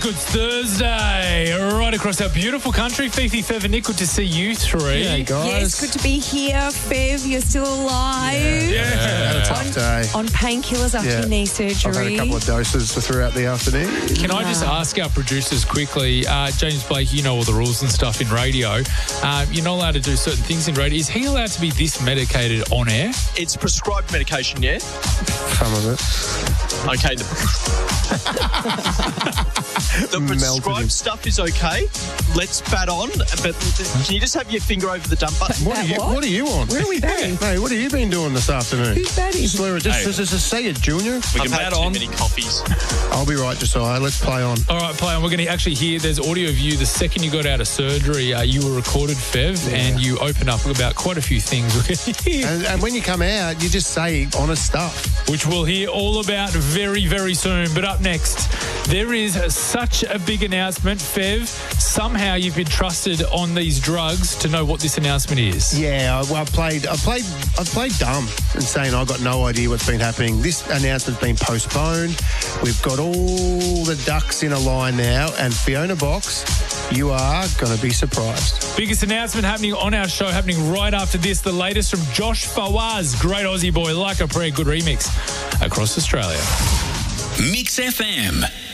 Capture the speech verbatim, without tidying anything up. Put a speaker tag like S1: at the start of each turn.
S1: Good Thursday, right across our beautiful country. Fifi, Fev and Nick, good to see you three.
S2: Yeah, guys.
S3: Yes, good to be here, Fev. You're still alive.
S1: Yeah.
S2: Had a tough day.
S3: On painkillers after
S2: Yeah.
S3: your knee
S2: I've
S3: surgery.
S2: had a couple of doses throughout the afternoon.
S1: Can I just ask our producers quickly, uh, James Blake, you know all the rules and stuff in radio. Uh, you're not allowed to do certain things in radio. Is he allowed to be this medicated on air?
S4: It's prescribed medication, yeah?
S2: Some of it.
S4: Okay. The, the
S2: Melted him.
S4: prescribed stuff is okay. Let's bat on. But can you just have your finger over the dump button?
S2: What are you?
S3: What?
S2: What are you on?
S3: Where are we batting?
S2: Hey, what have you been doing this afternoon?
S3: Who's batting?
S2: Slur it. Just,
S4: Hey.
S2: just, just say it, Junior.
S4: We
S1: can
S4: I've had
S1: bat
S4: too
S1: on.
S4: many coffees.
S2: I'll be right, Josiah. Let's play on.
S1: All right, play on. We're going to actually hear, there's audio of you the second you got out of surgery. Uh, you were recorded, Fev,
S2: Yeah.
S1: and you opened up about quite a few things. We're gonna hear,
S2: And, and when you come out, you just say honest stuff.
S1: which we'll hear all about very, very soon. But up next, there is such a big announcement, Fev. Somehow you've been trusted on these drugs to know what this announcement is.
S2: Yeah, I, I played. I played. I played dumb and saying I got no idea what's been happening. This announcement's been postponed. We've got all the ducks in a line now, and Fiona Box, you are going to be surprised.
S1: Biggest announcement happening on our show, happening right after this. The latest from Josh Fawaz, great Aussie boy, like a prayer, good remix across Australia.
S5: Mix F M.